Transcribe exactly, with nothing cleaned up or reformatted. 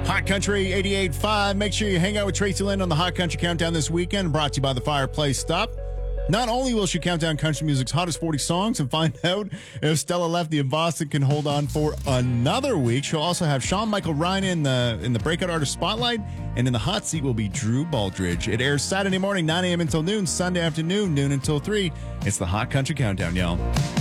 Hot Country eighty-eight point five. Make sure you hang out with Tracy Lynn on the Hot Country Countdown this weekend, brought to you by the Fireplace Stop. Not only will she count down country music's hottest forty songs and find out if Stella Lefty in Boston can hold on for another week, she'll also have Sean Michael Ryan in the in the Breakout Artist Spotlight, and in the hot seat will be Drew Baldridge. It airs Saturday morning, nine a.m. until noon, Sunday afternoon, noon until three. It's the Hot Country Countdown, y'all.